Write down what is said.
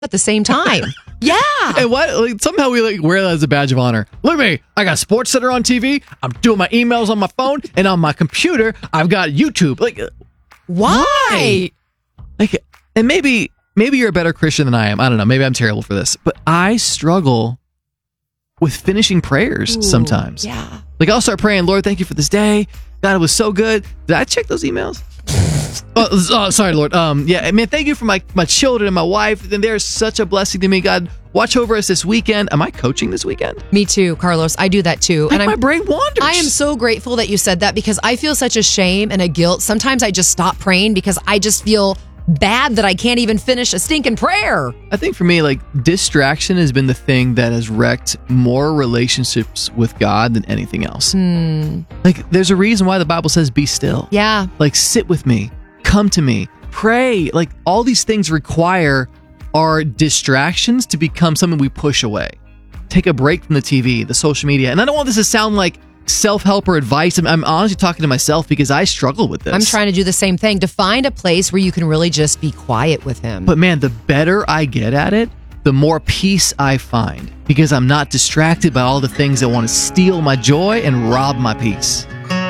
at the same time. Yeah. And somehow we wear that as a badge of honor. Look at me. I got SportsCenter on TV. I'm doing my emails on my phone, and on my computer, I've got YouTube. Why? And maybe you're a better Christian than I am. I don't know. Maybe I'm terrible for this, but I struggle with finishing prayers sometimes. Yeah. I'll start praying, Lord, thank you for this day. God, it was so good. Did I check those emails? Sorry, Lord. Thank you for my children and my wife. And they're such a blessing to me. God, watch over us this weekend. Am I coaching this weekend? Me too, Carlos. I do that too. My brain wanders. I am so grateful that you said that because I feel such a shame and a guilt. Sometimes I just stop praying because I just feel bad that I can't even finish a stinking prayer. I think for me, distraction has been the thing that has wrecked more relationships with God than anything else. There's a reason why the Bible says be still. Yeah. Sit with me, come to me, pray. All these things require our distractions to become something we push away. Take a break from the TV, the social media. And I don't want this to sound like self-help or advice. I'm honestly talking to myself because I struggle with this. I'm trying to do the same thing, to find a place where you can really just be quiet with him. But man, the better I get at it, the more peace I find because I'm not distracted by all the things that want to steal my joy and rob my peace.